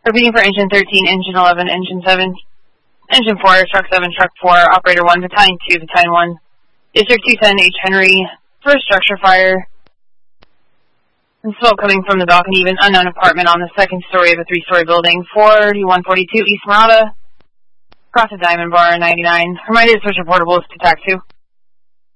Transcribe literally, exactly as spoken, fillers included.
Repeating for engine thirteen, engine eleven, engine seven, engine four, truck seven, truck four, operator one, battalion two, battalion one, district two ten, H. Henry, first structure fire, and smoke coming from the balcony of an unknown apartment on the second story of a three-story building, forty-one forty-two East Marata, across the Diamond Bar, ninety-nine. Reminder to switch reportables to TAC two.